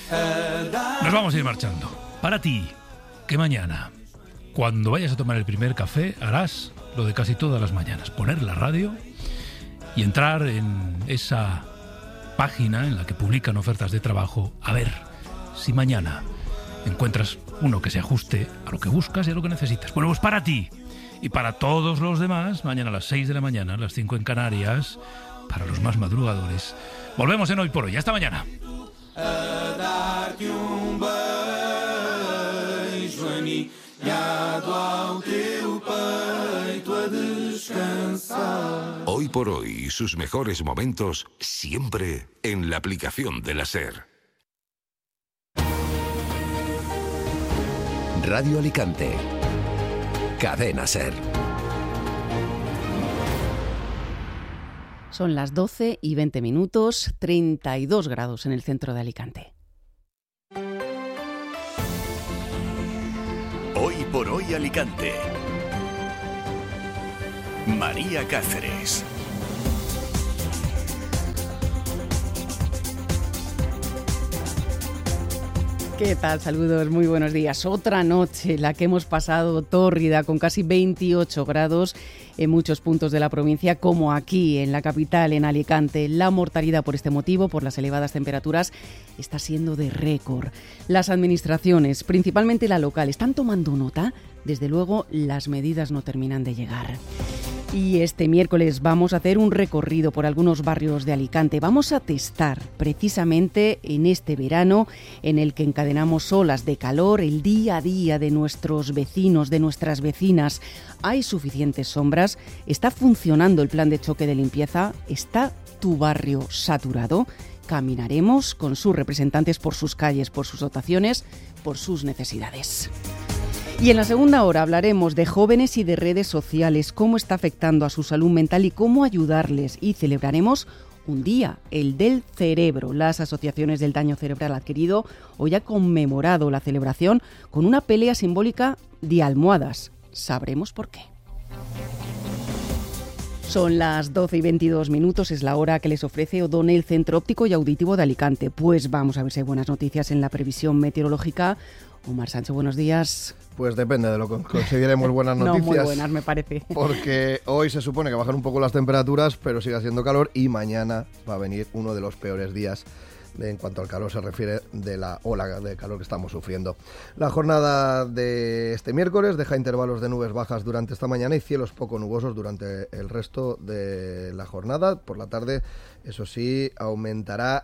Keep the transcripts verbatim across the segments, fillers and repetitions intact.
Nos vamos a ir marchando. Para ti, que mañana, cuando vayas a tomar el primer café, harás lo de casi todas las mañanas: poner la radio y entrar en esa página en la que publican ofertas de trabajo, a ver si mañana encuentras uno que se ajuste a lo que buscas y a lo que necesitas. Bueno, pues para ti y para todos los demás, mañana a las seis de la mañana, a las cinco en Canarias, para los más madrugadores, volvemos en Hoy por Hoy. Hasta mañana. Hoy por Hoy, sus mejores momentos siempre en la aplicación de la SER. Radio Alicante. Cadena SER. Son las doce y veinte minutos, treinta y dos grados en el centro de Alicante. Hoy por Hoy Alicante. María Cáceres. ¿Qué tal? Saludos, muy buenos días. Otra noche, la que hemos pasado tórrida, con casi veintiocho grados en muchos puntos de la provincia, como aquí en la capital, en Alicante. La mortalidad por este motivo, por las elevadas temperaturas, está siendo de récord. Las administraciones, principalmente la local, están tomando nota. Desde luego, las medidas no terminan de llegar. Y este miércoles vamos a hacer un recorrido por algunos barrios de Alicante. Vamos a testar precisamente en este verano en el que encadenamos olas de calor el día a día de nuestros vecinos, de nuestras vecinas. ¿Hay suficientes sombras? ¿Está funcionando el plan de choque de limpieza? ¿Está tu barrio saturado? Caminaremos con sus representantes por sus calles, por sus dotaciones, por sus necesidades. Y en la segunda hora hablaremos de jóvenes y de redes sociales, cómo está afectando a su salud mental y cómo ayudarles. Y celebraremos un día, el del cerebro. Las asociaciones del daño cerebral adquirido hoy ha conmemorado la celebración con una pelea simbólica de almohadas. Sabremos por qué. Son las doce y veintidós minutos, es la hora que les ofrece O'Donnell, Centro Óptico y Auditivo de Alicante. Pues vamos a ver si hay buenas noticias en la previsión meteorológica. Omar Sánchez, buenos días. Pues depende de lo que consideremos buenas noticias. No, muy buenas me parece. Porque hoy se supone que bajan un poco las temperaturas, pero sigue haciendo calor y mañana va a venir uno de los peores días de, en cuanto al calor se refiere, de la ola de calor que estamos sufriendo. La jornada de este miércoles deja intervalos de nubes bajas durante esta mañana y cielos poco nubosos durante el resto de la jornada. Por la tarde, eso sí, aumentará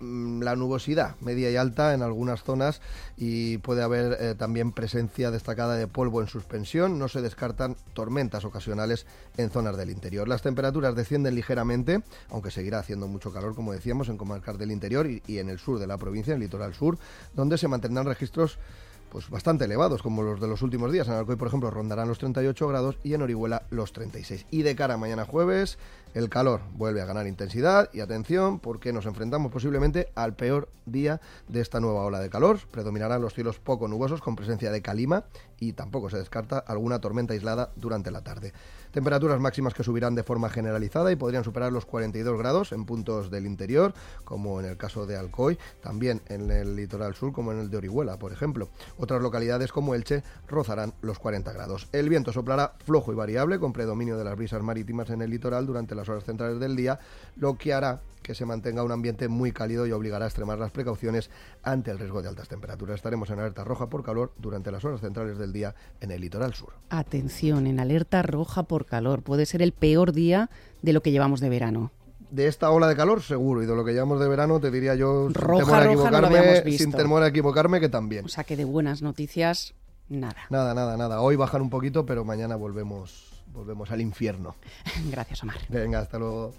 la nubosidad media y alta en algunas zonas y puede haber eh, también presencia destacada de polvo en suspensión. No se descartan tormentas ocasionales en zonas del interior. Las temperaturas descienden ligeramente, aunque seguirá haciendo mucho calor, como decíamos, en comarcas del interior y, y en el sur de la provincia, en el litoral sur, donde se mantendrán registros pues bastante elevados, como los de los últimos días. En Alcoy, por ejemplo, rondarán los treinta y ocho grados y en Orihuela los treinta y seis. Y de cara a mañana jueves, el calor vuelve a ganar intensidad y atención, porque nos enfrentamos posiblemente al peor día de esta nueva ola de calor. Predominarán los cielos poco nubosos con presencia de calima y tampoco se descarta alguna tormenta aislada durante la tarde. Temperaturas máximas que subirán de forma generalizada y podrían superar los cuarenta y dos grados en puntos del interior, como en el caso de Alcoy, también en el litoral sur, como en el de Orihuela, por ejemplo. Otras localidades, como Elche, rozarán los cuarenta grados. El viento soplará flojo y variable, con predominio de las brisas marítimas en el litoral durante las horas centrales del día, lo que hará que se mantenga un ambiente muy cálido y obligará a extremar las precauciones ante el riesgo de altas temperaturas. Estaremos en alerta roja por calor durante las horas centrales del día en el litoral sur. Atención, en alerta roja por calor. Puede ser el peor día de lo que llevamos de verano. De esta ola de calor, seguro, y de lo que llevamos de verano, te diría yo, roja, sin temor a roja, no lo habíamos visto. sin temor a equivocarme, que también. O sea que de buenas noticias, nada. Nada, nada, nada. Hoy bajan un poquito, pero mañana volvemos, volvemos al infierno. Gracias, Omar. Venga, hasta luego.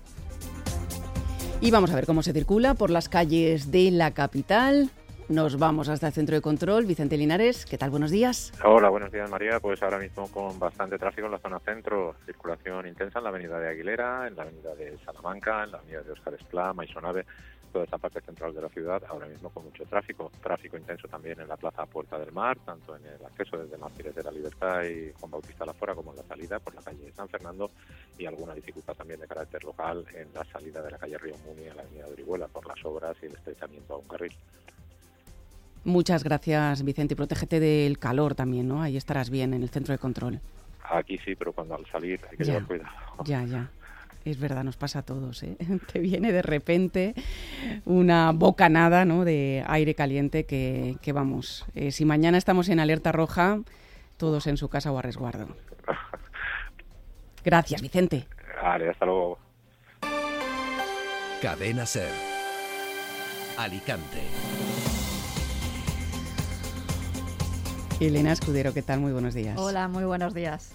Y vamos a ver cómo se circula por las calles de la capital. Nos vamos hasta el centro de control. Vicente Linares, ¿qué tal? Buenos días. Hola, buenos días, María. Pues ahora mismo con bastante tráfico en la zona centro, circulación intensa en la avenida de Aguilera, en la avenida de Salamanca, en la avenida de Óscar Esplá, Maisonave, toda esta parte central de la ciudad, ahora mismo con mucho tráfico. Tráfico intenso también en la plaza Puerta del Mar, tanto en el acceso desde Mártires de la Libertad y Juan Bautista Lafora, como en la salida por la calle San Fernando, y alguna dificultad también de carácter local en la salida de la calle Río Muni a la avenida de Orihuela por las obras y el estrechamiento a un carril. Muchas gracias, Vicente. Y protégete del calor también, ¿no? Ahí estarás bien en el centro de control. Aquí sí, pero cuando al salir hay que ya, llevar cuidado. Ya, ya. Es verdad, nos pasa a todos, ¿eh? Te viene de repente una bocanada, ¿no?, de aire caliente que, que vamos, eh, si mañana estamos en alerta roja, todos en su casa o a resguardo. Gracias, Vicente. Vale, hasta luego. Cadena SER. Alicante. Elena Escudero, ¿qué tal? Muy buenos días. Hola, muy buenos días.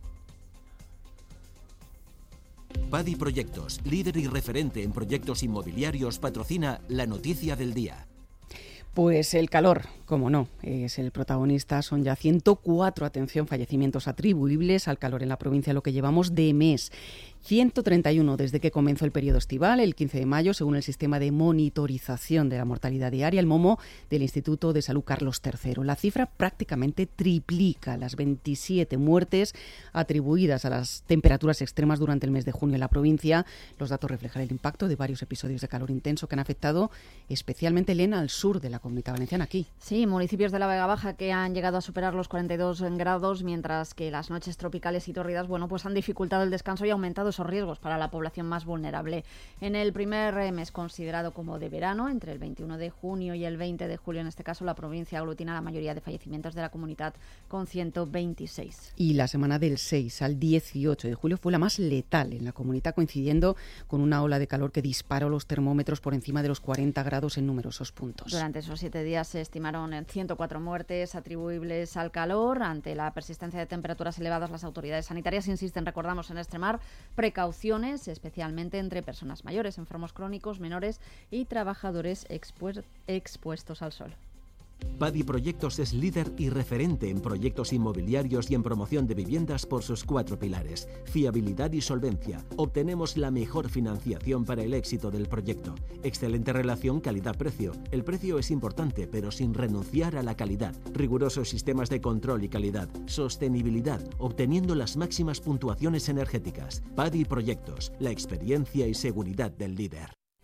Padi Proyectos, líder y referente en proyectos inmobiliarios, patrocina la noticia del día. Pues el calor, como no, es el protagonista. Son ya ciento cuatro, atención, fallecimientos atribuibles al calor en la provincia, lo que llevamos de mes. ciento treinta y uno desde que comenzó el periodo estival, el quince de mayo, según el sistema de monitorización de la mortalidad diaria, el MOMO del Instituto de Salud Carlos tercero. La cifra prácticamente triplica las veintisiete muertes atribuidas a las temperaturas extremas durante el mes de junio en la provincia. Los datos reflejan el impacto de varios episodios de calor intenso que han afectado especialmente, Elena, al sur de la Comunidad Valenciana, aquí. Sí, municipios de la Vega Baja que han llegado a superar los cuarenta y dos grados, mientras que las noches tropicales y tórridas, bueno, pues han dificultado el descanso y aumentado esos riesgos para la población más vulnerable. En el primer mes considerado como de verano, entre el veintiuno de junio y el veinte de julio, en este caso, la provincia aglutina la mayoría de fallecimientos de la comunidad con ciento veintiséis. Y la semana del seis al dieciocho de julio fue la más letal en la comunidad, coincidiendo con una ola de calor que disparó los termómetros por encima de los cuarenta grados en numerosos puntos. Durante esos siete días se estimaron ciento cuatro muertes atribuibles al calor. Ante la persistencia de temperaturas elevadas, las autoridades sanitarias insisten, recordamos, en extremar precauciones, especialmente entre personas mayores, enfermos crónicos, menores y trabajadores expu- expuestos al sol. Padi Proyectos es líder y referente en proyectos inmobiliarios y en promoción de viviendas por sus cuatro pilares: fiabilidad y solvencia. Obtenemos la mejor financiación para el éxito del proyecto. Excelente relación calidad-precio. El precio es importante, pero sin renunciar a la calidad. Rigurosos sistemas de control y calidad. Sostenibilidad, obteniendo las máximas puntuaciones energéticas. Padi Proyectos, la experiencia y seguridad del líder.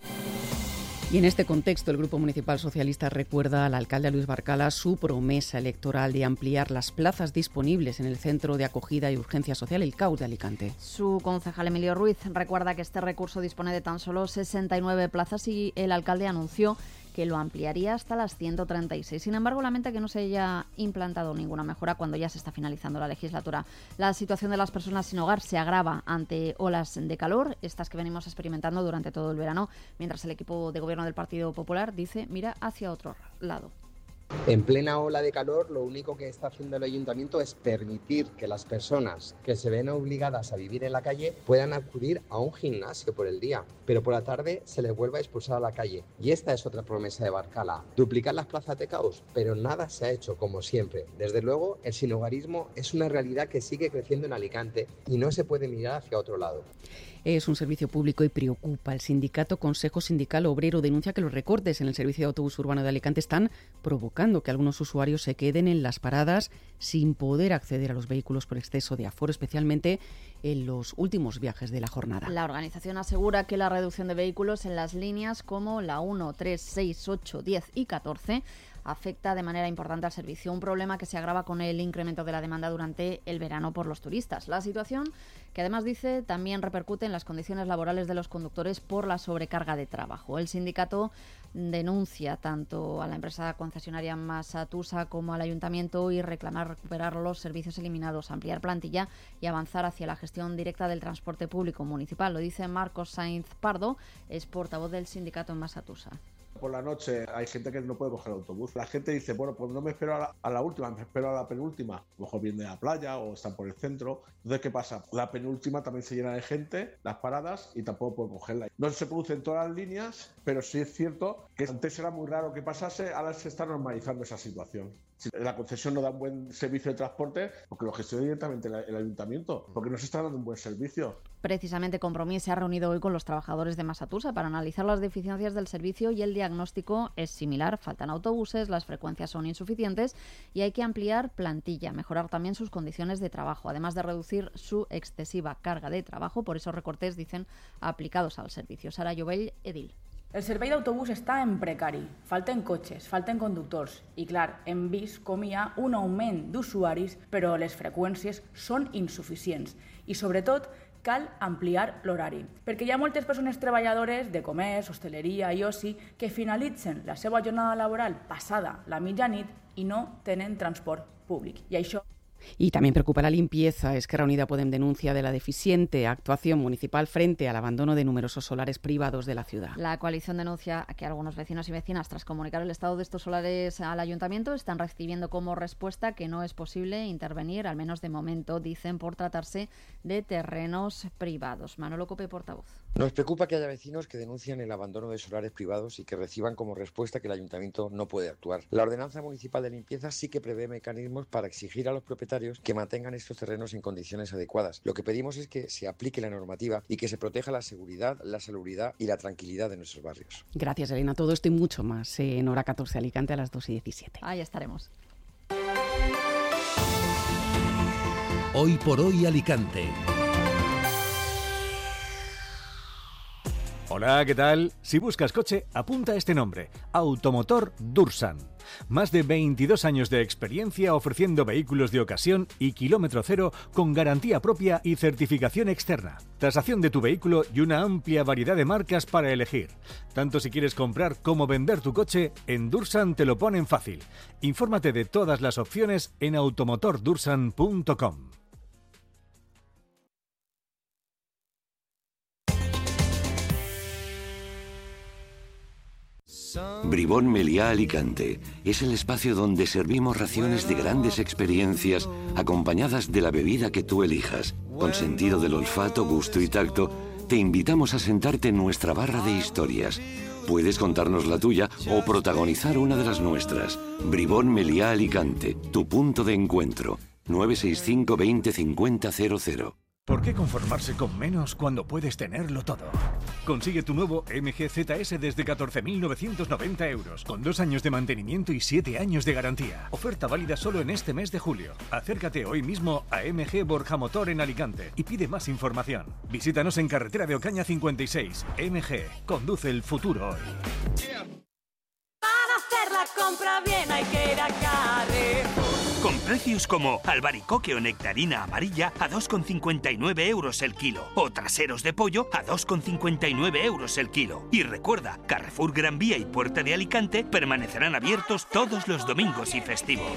Y en este contexto, el Grupo Municipal Socialista recuerda al alcalde Luis Barcala su promesa electoral de ampliar las plazas disponibles en el Centro de Acogida y Urgencia Social, el C A U de Alicante. Su concejal Emilio Ruiz recuerda que este recurso dispone de tan solo sesenta y nueve plazas y el alcalde anunció que lo ampliaría hasta las ciento treinta y seis. Sin embargo, lamenta que no se haya implantado ninguna mejora cuando ya se está finalizando la legislatura. La situación de las personas sin hogar se agrava ante olas de calor, estas que venimos experimentando durante todo el verano, mientras el equipo de gobierno del Partido Popular dice mira hacia otro lado. En plena ola de calor, lo único que está haciendo el ayuntamiento es permitir que las personas que se ven obligadas a vivir en la calle puedan acudir a un gimnasio por el día, pero por la tarde se les vuelve a expulsar a la calle. Y esta es otra promesa de Barcala: duplicar las plazas de C A U S, pero nada se ha hecho como siempre. Desde luego, el sinhogarismo es una realidad que sigue creciendo en Alicante y no se puede mirar hacia otro lado. Es un servicio público y preocupa. El sindicato Consejo Sindical Obrero denuncia que los recortes en el servicio de autobús urbano de Alicante están provocando que algunos usuarios se queden en las paradas sin poder acceder a los vehículos por exceso de aforo, especialmente en los últimos viajes de la jornada. La organización asegura que la reducción de vehículos en las líneas como la uno, tres, seis, ocho, diez y catorce afecta de manera importante al servicio, un problema que se agrava con el incremento de la demanda durante el verano por los turistas. La situación, que además dice, también repercute en las condiciones laborales de los conductores por la sobrecarga de trabajo. El sindicato denuncia tanto a la empresa concesionaria Masatusa como al ayuntamiento y reclama recuperar los servicios eliminados, ampliar plantilla y avanzar hacia la gestión directa del transporte público municipal. Lo dice Marcos Sainz Pardo, es portavoz del sindicato en Masatusa. Por la noche hay gente que no puede coger el autobús. La gente dice, bueno, pues no me espero a la, a la última, me espero a la penúltima. A lo mejor vienen de la playa o están por el centro. Entonces, ¿qué pasa? La penúltima también se llena de gente, las paradas, y tampoco pueden cogerla. No se producen todas las líneas, pero sí es cierto que antes era muy raro que pasase, ahora se está normalizando esa situación. Si la concesión no da un buen servicio de transporte, porque lo gestiona directamente el, el ayuntamiento, porque no se está dando un buen servicio. Precisamente Compromís se ha reunido hoy con los trabajadores de Masatusa para analizar las deficiencias del servicio y el diagnóstico es similar. Faltan autobuses, las frecuencias son insuficientes y hay que ampliar plantilla, mejorar también sus condiciones de trabajo, además de reducir su excesiva carga de trabajo por esos recortes, dicen, aplicados al servicio. Sara Llobell, edil. El servei d'autobús està en precari, falten cotxes, falten conductors i, clar, hem vist com hi ha un augment d'usuaris, però les freqüències són insuficients i, sobretot, cal ampliar l'horari, perquè hi ha moltes persones treballadores de comerç, hostaleria i oci que finalitzen la seva jornada laboral passada la mitjanit i no tenen transport públic. I això... Y también preocupa la limpieza. Esquerra Unida Podem denuncia de la deficiente actuación municipal frente al abandono de numerosos solares privados de la ciudad. La coalición denuncia que algunos vecinos y vecinas, tras comunicar el estado de estos solares al ayuntamiento, están recibiendo como respuesta que no es posible intervenir, al menos de momento, dicen, por tratarse de terrenos privados. Manolo Cope, portavoz. Nos preocupa que haya vecinos que denuncian el abandono de solares privados y que reciban como respuesta que el ayuntamiento no puede actuar. La ordenanza municipal de limpieza sí que prevé mecanismos para exigir a los propietarios que mantengan estos terrenos en condiciones adecuadas. Lo que pedimos es que se aplique la normativa y que se proteja la seguridad, la salubridad y la tranquilidad de nuestros barrios. Gracias, Elena. Todo esto y mucho más en Hora catorce Alicante a las dos y diecisiete. Ahí estaremos. Hoy por hoy Alicante. Hola, ¿qué tal? Si buscas coche, apunta este nombre: Automotor Dursan. Más de veintidós años de experiencia ofreciendo vehículos de ocasión y kilómetro cero con garantía propia y certificación externa. Tasación de tu vehículo y una amplia variedad de marcas para elegir. Tanto si quieres comprar como vender tu coche, en Dursan te lo ponen fácil. Infórmate de todas las opciones en automotor dursan punto com. Bribón Meliá Alicante es el espacio donde servimos raciones de grandes experiencias acompañadas de la bebida que tú elijas. Con sentido del olfato, gusto y tacto, te invitamos a sentarte en nuestra barra de historias. Puedes contarnos la tuya o protagonizar una de las nuestras. Bribón Meliá Alicante, tu punto de encuentro. nueve seis cinco veinte cincuenta cero cero. ¿Por qué conformarse con menos cuando puedes tenerlo todo? Consigue tu nuevo M G Z S desde catorce mil novecientos noventa euros, con dos años de mantenimiento y siete años de garantía. Oferta válida solo en este mes de julio. Acércate hoy mismo a M G Borja Motor en Alicante y pide más información. Visítanos en carretera de Ocaña cincuenta y seis. M G, conduce el futuro hoy. Para hacer la compra bien hay que ir a Carrefour. Con precios como albaricoque o nectarina amarilla a dos con cincuenta y nueve euros el kilo o traseros de pollo a dos con cincuenta y nueve euros el kilo. Y recuerda, Carrefour Gran Vía y Puerta de Alicante permanecerán abiertos todos los domingos y festivos.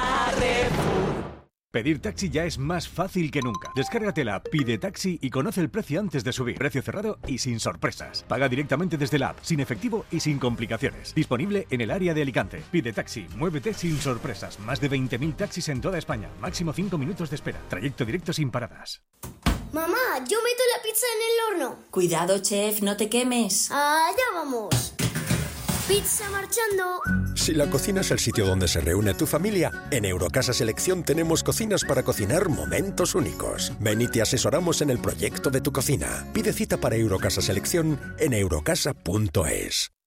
Pedir taxi ya es más fácil que nunca. Descárgate la app Pide Taxi y conoce el precio antes de subir. Precio cerrado y sin sorpresas. Paga directamente desde la app, sin efectivo y sin complicaciones. Disponible en el área de Alicante. Pide Taxi, muévete sin sorpresas. Más de veinte mil taxis en toda España. Máximo cinco minutos de espera. Trayecto directo sin paradas. Mamá, yo meto la pizza en el horno. Cuidado, chef, no te quemes. Allá vamos. Pizza marchando. Si la cocina es el sitio donde se reúne tu familia, en Eurocasa Selección tenemos cocinas para cocinar momentos únicos. Ven y te asesoramos en el proyecto de tu cocina. Pide cita para Eurocasa Selección en eurocasa punto es.